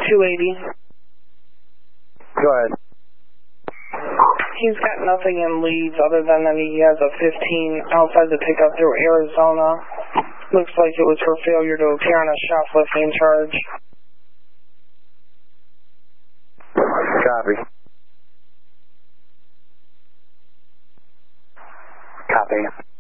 280. Go ahead. He's got nothing in leads other than that he has a 15 outside the pickup through Arizona. Looks like it was for failure to appear on a shoplifting charge. Copy. Copy.